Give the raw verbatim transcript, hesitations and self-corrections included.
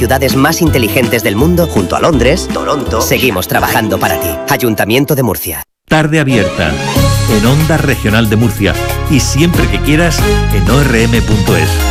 ciudades más inteligentes del mundo, junto a Londres, Toronto, seguimos trabajando para ti. Ayuntamiento de Murcia. Tarde abierta, en Onda Regional de Murcia. Y siempre que quieras, en o r m punto es.